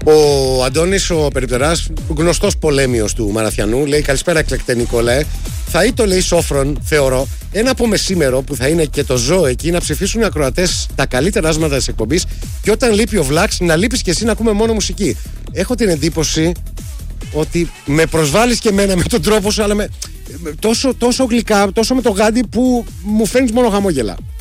Ο Αντώνης ο Περιπτεράς, γνωστός πολέμιος του Μαραθιανού, λέει: καλησπέρα, εκλεκτέ Νικόλαε. Θα ή το λέει σόφρον, θεωρώ, ένα από μεσήμερο που θα είναι και το ζώο εκεί να ψηφίσουν οι ακροατές τα καλύτερα άσματα της εκπομπής και όταν λείπει ο Βλάξ να λείπεις και εσύ να ακούμε μόνο μουσική. Έχω την εντύπωση ότι με προσβάλλεις και εμένα με τον τρόπο σου, αλλά τόσο γλυκά, τόσο με το γάντι που μου φέρνεις μόνο χαμόγελα.